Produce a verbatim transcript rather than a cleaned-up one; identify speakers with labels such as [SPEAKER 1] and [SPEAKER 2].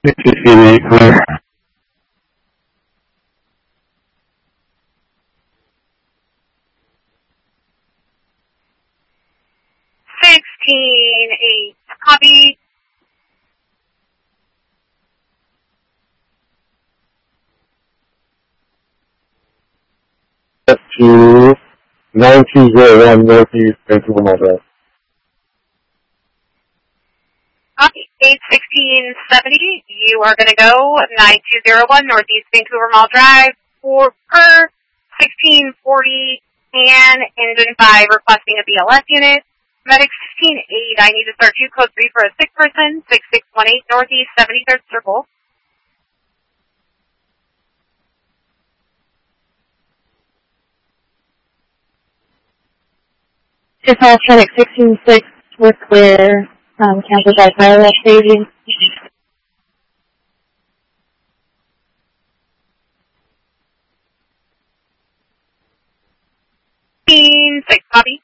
[SPEAKER 1] sixteen eight, clear.
[SPEAKER 2] sixteen eight, copy.
[SPEAKER 1] F two nine two zero one Northeast Vancouver Mall Drive.
[SPEAKER 2] Copy. eight sixteen seventy, you are going to go nine two zero one Northeast Vancouver Mall Drive for per sixteen forty and engine five requesting a B L S unit. Medic sixteen eight, I need to start two code three for a sick person, six six one eight Northeast seventy-third Circle.
[SPEAKER 3] Dispatch Medic sixteen six, we're clear. Um, cancel by pilot staging.
[SPEAKER 2] sixteen six, copy.